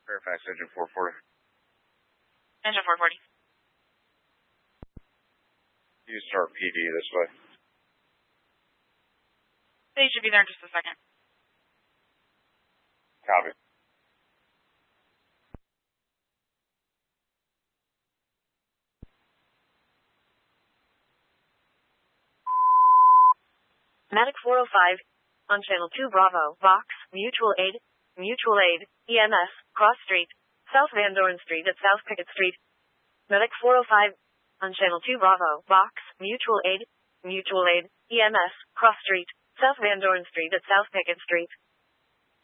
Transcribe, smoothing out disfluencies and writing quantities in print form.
Fairfax, engine 440. Engine 440. You start PD this way. They should be there in just a second. Copy. Medic 405, on channel 2 Bravo, Vox, Mutual Aid, EMS, Cross Street, South Van Doren Street at South Pickett Street. Medic 405, on channel 2 Bravo, Vox, Mutual Aid, EMS, Cross Street, South Van Doren Street at South Pickett Street.